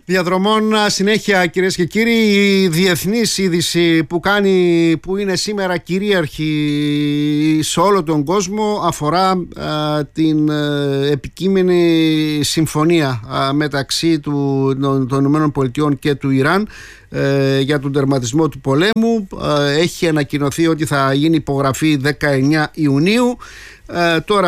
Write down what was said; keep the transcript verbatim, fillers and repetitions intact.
Διαδρομών συνέχεια, κυρίες και κύριοι. Η διεθνής είδηση που, κάνει, που είναι σήμερα κυρίαρχη σε όλο τον κόσμο αφορά α, την α, επικείμενη συμφωνία α, μεταξύ του, των, των ΗΠΑ και του Ιράν ε, για τον τερματισμό του πολέμου. Ε, έχει ανακοινωθεί ότι θα γίνει υπογραφή δεκαεννιά Ιουνίου. Ε, τώρα